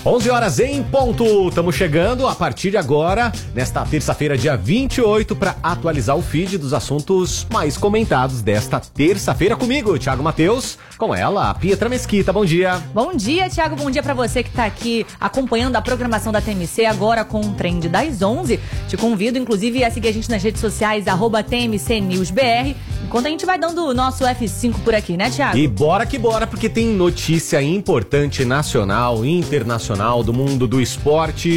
11 horas em ponto, estamos chegando a partir de agora, nesta terça-feira, dia 28, para atualizar o feed dos assuntos mais comentados desta terça-feira comigo, Thiago Matheus, com ela, a Pietra Mesquita. Bom dia. Bom dia, Thiago, bom dia para você que tá aqui acompanhando a programação da TMC, agora com o Trend das 11. Te convido, inclusive, a seguir a gente nas redes sociais, @TMCNewsBR, enquanto a gente vai dando o nosso F5 por aqui, né, Thiago? E bora que bora, porque tem notícia importante nacional, internacional, do mundo do esporte.